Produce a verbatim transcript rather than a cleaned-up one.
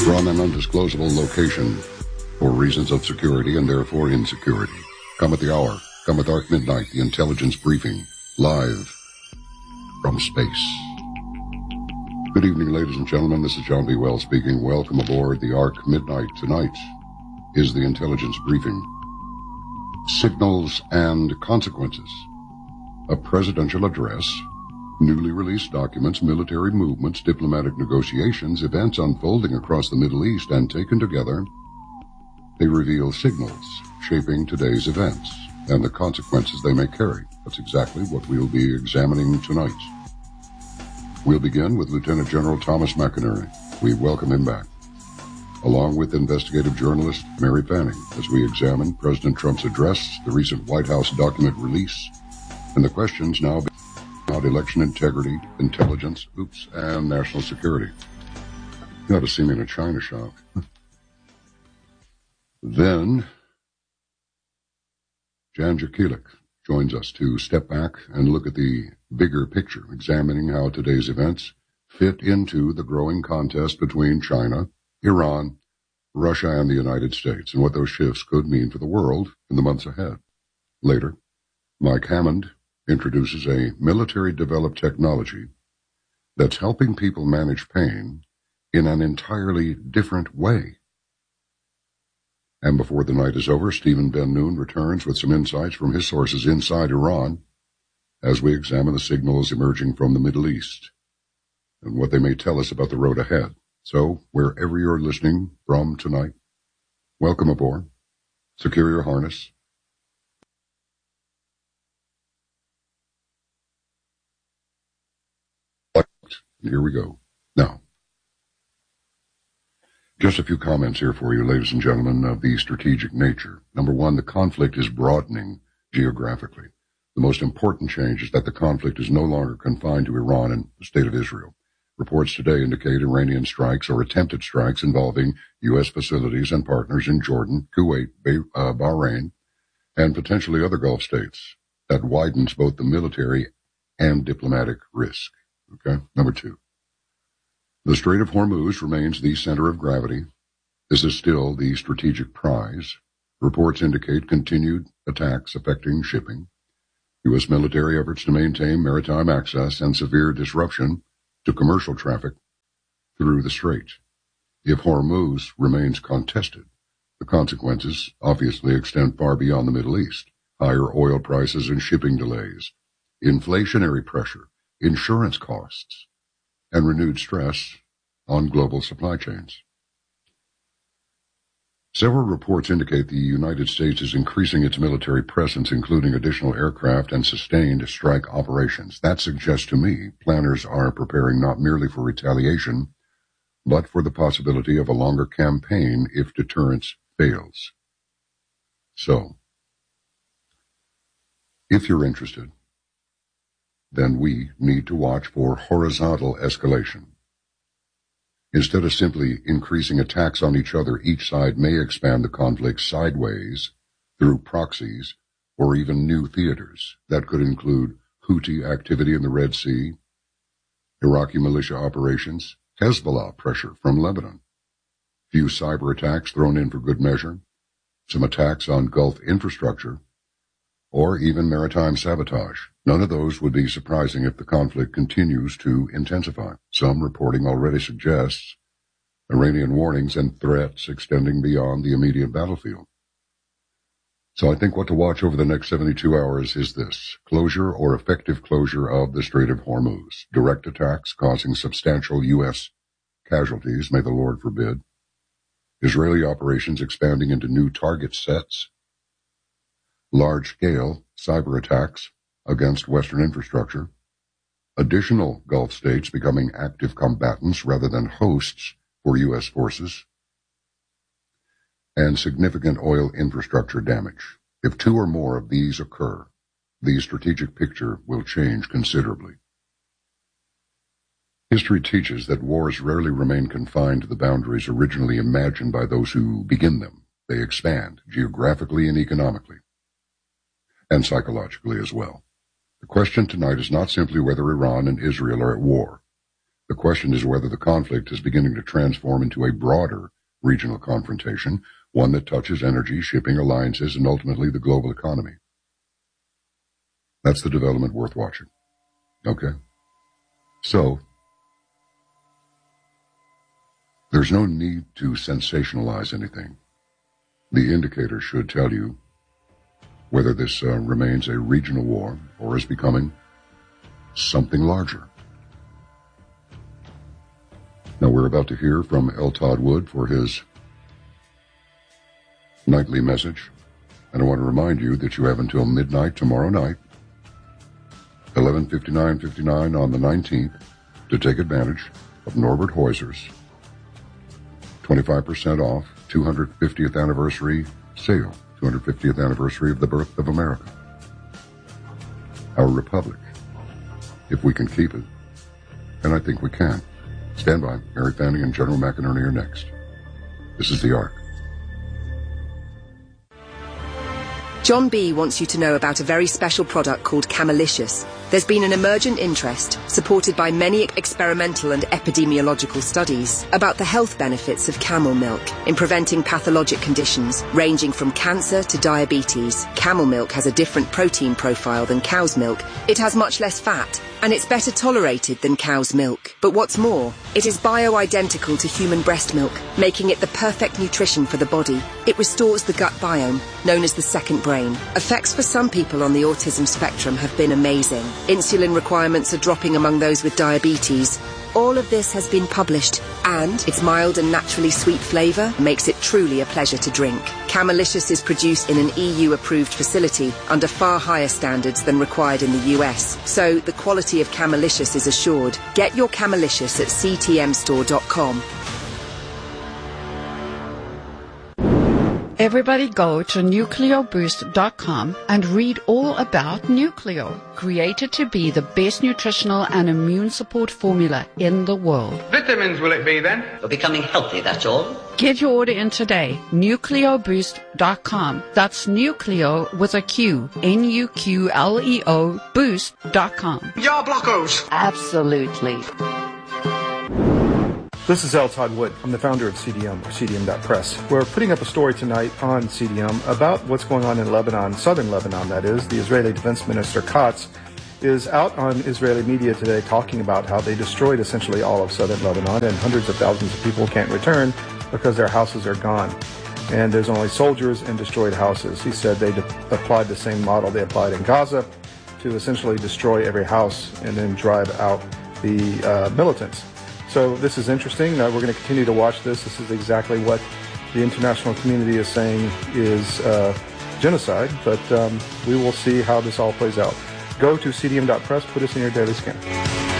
from an undisclosable location for reasons of security and therefore insecurity. Come at the hour. Come at Arc Midnight, the intelligence briefing, live from space. Good evening, ladies and gentlemen. This is John B. Wells speaking. Welcome aboard the Arc Midnight. Tonight is the intelligence briefing. Signals and consequences. A presidential address, newly released documents, military movements, diplomatic negotiations, events unfolding across the Middle East, and taken together, they reveal signals shaping today's events and the consequences they may carry. That's exactly what we'll be examining tonight. We'll begin with Lieutenant General Thomas McInerney. We welcome him back, along with investigative journalist Mary Fanning, as we examine President Trump's address, the recent White House document release, and the questions now about election integrity, intelligence, oops, and national security. You ought to see me in a china shop. Then, Jan Jekielek joins us to step back and look at the bigger picture, examining how today's events fit into the growing contest between China, Iran, Russia, and the United States, and what those shifts could mean for the world in the months ahead. Later, Mike Hammond introduces a military-developed technology that's helping people manage pain in an entirely different way. And before the night is over, Stephen Ben-Noon returns with some insights from his sources inside Iran as we examine the signals emerging from the Middle East and what they may tell us about the road ahead. So, wherever you're listening from tonight, welcome aboard. Secure your harness. Here we go. Now, just a few comments here for you, ladies and gentlemen, of the strategic nature. Number one, the conflict is broadening geographically. The most important change is that the conflict is no longer confined to Iran and the State of Israel. Reports today indicate Iranian strikes or attempted strikes involving U S facilities and partners in Jordan, Kuwait, uh, Bahrain, and potentially other Gulf states. That widens both the military and diplomatic risk. Okay. Number two, the Strait of Hormuz remains the center of gravity. This is still the strategic prize. Reports indicate continued attacks affecting shipping, U S military efforts to maintain maritime access, and severe disruption to commercial traffic through the strait. If Hormuz remains contested, the consequences obviously extend far beyond the Middle East. Higher oil prices and shipping delays, inflationary pressure, insurance costs, and renewed stress on global supply chains. Several reports indicate the United States is increasing its military presence, including additional aircraft and sustained strike operations. That suggests to me planners are preparing not merely for retaliation, but for the possibility of a longer campaign if deterrence fails. So, if you're interested, then we need to watch for horizontal escalation. Instead of simply increasing attacks on each other, each side may expand the conflict sideways through proxies or even new theaters. That could include Houthi activity in the Red Sea, Iraqi militia operations, Hezbollah pressure from Lebanon, few cyber attacks thrown in for good measure, some attacks on Gulf infrastructure, or even maritime sabotage. None of those would be surprising if the conflict continues to intensify. Some reporting already suggests Iranian warnings and threats extending beyond the immediate battlefield. So I think what to watch over the next seventy-two hours is this: closure or effective closure of the Strait of Hormuz, direct attacks causing substantial U S casualties, may the Lord forbid, Israeli operations expanding into new target sets, large-scale cyber attacks against Western infrastructure, additional Gulf states becoming active combatants rather than hosts for U S forces, and significant oil infrastructure damage. If two or more of these occur, the strategic picture will change considerably. History teaches that wars rarely remain confined to the boundaries originally imagined by those who begin them. They expand geographically and economically, and psychologically as well. The question tonight is not simply whether Iran and Israel are at war. The question is whether the conflict is beginning to transform into a broader regional confrontation, one that touches energy, shipping, alliances, and ultimately the global economy. That's the development worth watching. Okay? So, there's no need to sensationalize anything. The indicator should tell you whether this uh, remains a regional war or is becoming something larger. Now, we're about to hear from L. Todd Wood for his nightly message. And I want to remind you that you have until midnight tomorrow night, eleven fifty-nine fifty-nine on the nineteenth, to take advantage of Norbert Heuser's twenty-five percent off two hundred fiftieth anniversary sale, two hundred fiftieth anniversary of the birth of America. Our republic, if we can keep it. And I think we can. Stand by. Mary Fanning and General McInerney are next. This is The Ark. John B. wants you to know about a very special product called Camelicious. There's been an emergent interest, supported by many experimental and epidemiological studies, about the health benefits of camel milk in preventing pathologic conditions ranging from cancer to diabetes. Camel milk has a different protein profile than cow's milk. It has much less fat, and it's better tolerated than cow's milk. But what's more, it is bio-identical to human breast milk, making it the perfect nutrition for the body. It restores the gut biome, known as the second brain. Effects for some people on the autism spectrum have been amazing. Insulin requirements are dropping among those with diabetes. All of this has been published, and its mild and naturally sweet flavour makes it truly a pleasure to drink. Camelicious is produced in an E U-approved facility under far higher standards than required in the U S, so the quality of Camelicious is assured. Get your Camelicious at c t m store dot com. Everybody go to nucleo boost dot com and read all about Nucleo, created to be the best nutritional and immune support formula in the world. Vitamins will it be then? You're becoming healthy, that's all. Get your order in today, nucleo boost dot com. That's Nucleo with a Q, N U Q L E O, boost dot com. Yar blockos! Absolutely. This is L. Todd Wood. I'm the founder of C D M, or C D M dot press. We're putting up a story tonight on C D M about what's going on in Lebanon, southern Lebanon, that is. The Israeli Defense Minister Katz is out on Israeli media today talking about how they destroyed essentially all of southern Lebanon, and hundreds of thousands of people can't return because their houses are gone. And there's only soldiers and destroyed houses. He said they de- applied the same model they applied in Gaza to essentially destroy every house and then drive out the uh, militants. So this is interesting. Uh, we're going to continue to watch this. This is exactly what the international community is saying is uh, genocide, but um, we will see how this all plays out. Go to C D M dot press, put us in your daily scan.